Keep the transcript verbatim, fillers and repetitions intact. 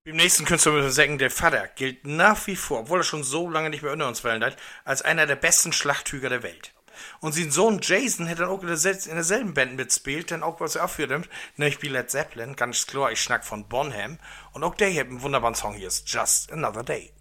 Beim nächsten Künstler müssen wir sagen, der Vater gilt nach wie vor, obwohl er schon so lange nicht mehr unter uns fallen hat, als einer der besten Schlachthüger der Welt. Und sein Sohn Jason hat dann auch in, der, in derselben Band mitspielt, dann auch was er aufführt hat, nämlich wie Led Zeppelin, ganz klar, ich schnack von Bonham. Und auch der hier hat einen wunderbaren Song hier, ist Just Another Day.